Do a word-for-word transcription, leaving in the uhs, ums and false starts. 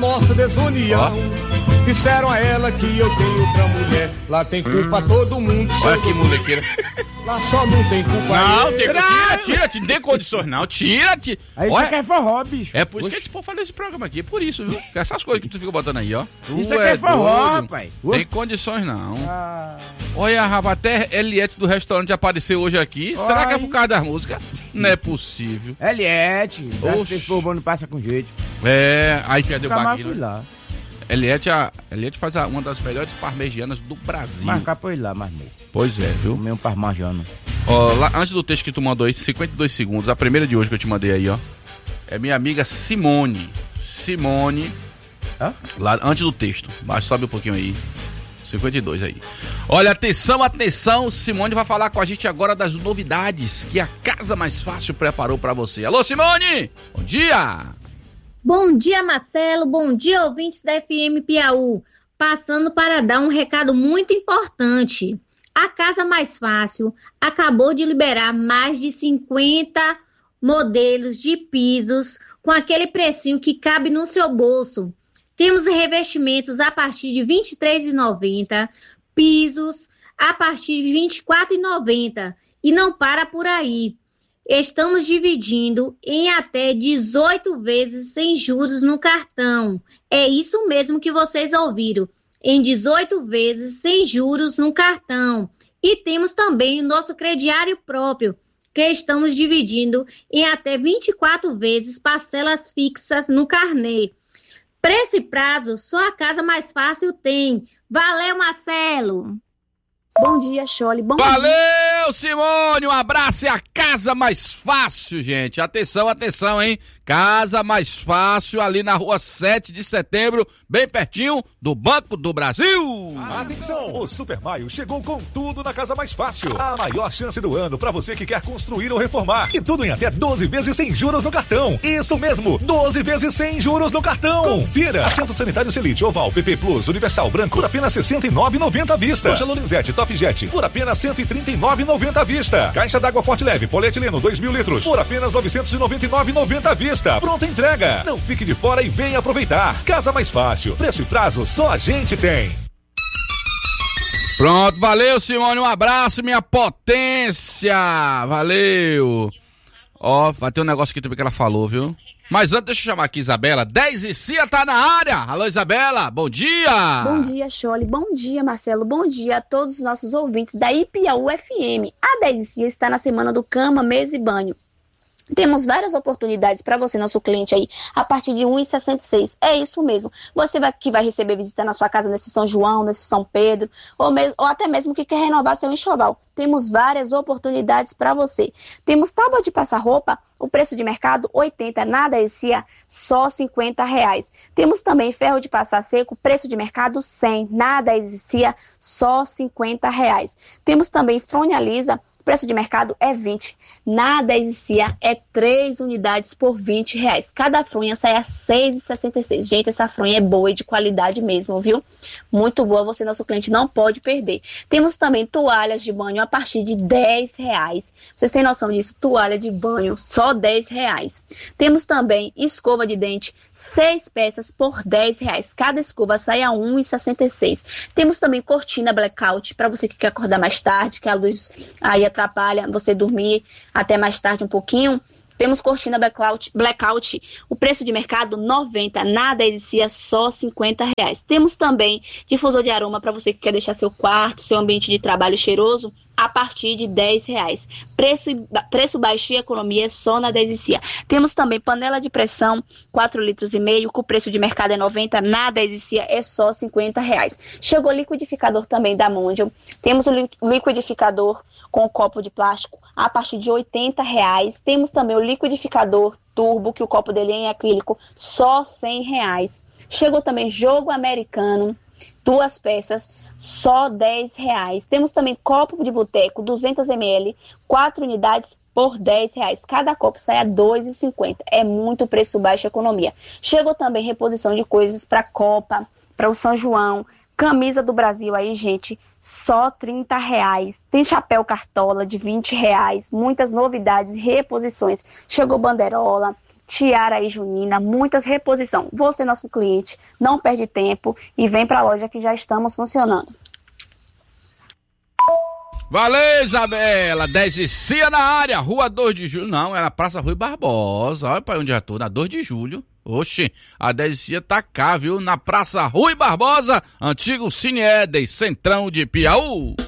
mostra desunião. Oh. Disseram a ela que eu tenho outra mulher. Lá tem culpa hum. todo mundo. Olha que molequeira. Lá só não tem culpa. Não, tem, tira, tira, tira, tem condições não, tira, tira. Aí você quer forró, bicho. É por isso Oxi. que esse povo faz esse programa aqui, é por isso, viu? Essas coisas que tu fica botando aí, ó. Isso aqui é forró, rapaz. Tem condições não. Ah. Olha, rapaz, até Eliette do restaurante apareceu hoje aqui. Oi. Será que é por causa das músicas? Não é possível. Eliette, esse povo não passa com jeito. É, aí perdeu o baguinho. Fui lá. Eliette, a, Eliette faz a, uma das melhores parmegianas do Brasil. Mas cá foi lá, mas não. Pois é, viu? Comer um parmegiano. Ó, lá, antes do texto que tu mandou aí, cinquenta e dois segundos, a primeira de hoje que eu te mandei aí, ó. É minha amiga Simone. Simone. Hã? Lá, antes do texto. Baixa, sobe um pouquinho aí. cinquenta e dois aí. Olha, atenção, atenção. Simone vai falar com a gente agora das novidades que a Casa Mais Fácil preparou pra você. Alô, Simone! Bom dia! Bom dia, Marcelo. Bom dia, ouvintes da F M Piauí. Passando para dar um recado muito importante. A Casa Mais Fácil acabou de liberar mais de cinquenta modelos de pisos com aquele precinho que cabe no seu bolso. Temos revestimentos a partir de vinte e três reais e noventa centavos, pisos a partir de vinte e quatro reais e noventa centavos. E não para por aí. Estamos dividindo em até dezoito vezes sem juros no cartão. É isso mesmo que vocês ouviram. Em dezoito vezes sem juros no cartão. E temos também o nosso crediário próprio, que estamos dividindo em até vinte e quatro vezes parcelas fixas no carnê. Preço e prazo, só a Casa Mais Fácil tem. Valeu, Marcelo! Bom dia, Chole. Bom Valeu, dia. Simone. Um abraço. É a Casa Mais Fácil, gente. Atenção, atenção, hein? Casa Mais Fácil, ali na rua sete de setembro, bem pertinho do Banco do Brasil. Atenção, o Super Maio chegou com tudo na Casa Mais Fácil. A maior chance do ano para você que quer construir ou reformar. E tudo em até doze vezes sem juros no cartão. Isso mesmo, doze vezes sem juros no cartão. Confira. Assento sanitário Selite, Oval, P P Plus, Universal Branco, por apenas sessenta e nove reais e noventa centavos à vista. Coxa Lorenzetti, Top Jet, por apenas cento e trinta e nove reais e noventa centavos à vista. Caixa d'água Forte Leve, polietileno, dois mil litros, por apenas novecentos e noventa e nove reais e noventa centavos à vista. Pronta entrega. Não fique de fora e venha aproveitar. Casa Mais Fácil. Preço e prazo só a gente tem. Pronto, valeu, Simone. Um abraço, minha potência. Valeu. Ó, vai ter um negócio aqui também que ela falou, viu? Mas antes, deixa eu chamar aqui Isabela. dez e Cia tá na área. Alô, Isabela. Bom dia. Bom dia, Chole. Bom dia, Marcelo. Bom dia a todos os nossos ouvintes da Ipiaú F M. A dez e Cia está na semana do cama, mesa e banho. Temos várias oportunidades para você, nosso cliente aí, a partir de um real e sessenta e seis centavos. É isso mesmo. Você vai, que vai receber visita na sua casa nesse São João, nesse São Pedro, ou, mesmo, ou até mesmo que quer renovar seu enxoval. Temos várias oportunidades para você. Temos tábua de passar roupa, o preço de mercado oitenta reais, nada esse só cinquenta reais. Temos também ferro de passar seco, preço de mercado cem, nada existia, só cinquenta reais. Temos também fronha lisa, preço de mercado é vinte. Nada existia, é três unidades por vinte reais. Cada fronha sai a seis reais e sessenta e seis centavos. Gente, essa fronha é boa e de qualidade mesmo, viu? Muito boa, você, nosso cliente, não pode perder. Temos também toalhas de banho a partir de dez reais. Vocês têm noção disso? Toalha de banho, só dez reais. Temos também escova de dente, seis peças por dez reais. Cada escova sai a um real e sessenta e seis centavos. Temos também cortina blackout, para você que quer acordar mais tarde, que a luz aí atrapalha você dormir até mais tarde um pouquinho. Temos cortina blackout, blackout, o preço de mercado noventa, nada existia, só cinquenta reais. Temos também difusor de aroma para você que quer deixar seu quarto, seu ambiente de trabalho cheiroso, a partir de dez reais. Preço, preço baixo e economia só na dez e Cia. Temos também panela de pressão, quatro litros e meio, com o preço de mercado é noventa, na dez e Cia é só cinquenta reais. Chegou o liquidificador também da Mondial. Temos o liquidificador com copo de plástico a partir de oitenta reais. Temos também o liquidificador turbo, que o copo dele é em acrílico, só cem reais. Chegou também jogo americano, duas peças, só dez reais. Temos também copo de boteco, duzentos mililitros, quatro unidades por dez reais. Cada copo sai a dois reais e cinquenta centavos. É muito preço baixo e economia. Chegou também reposição de coisas para Copa, para o São João. Camisa do Brasil aí, gente, só trinta reais. Tem chapéu cartola de vinte reais. Muitas novidades e reposições. Chegou banderola, tiara aí junina, muitas reposição. Você, nosso cliente, não perde tempo e vem para a loja que já estamos funcionando. Valeu, Isabela, dez e Cia na área, rua dois de julho, não, é na Praça Rui Barbosa, olha pra onde já tô, na dois de julho, oxe, a dez e Cia tá cá, viu, na Praça Rui Barbosa, antigo Cine Éden, Centrão de Piauí.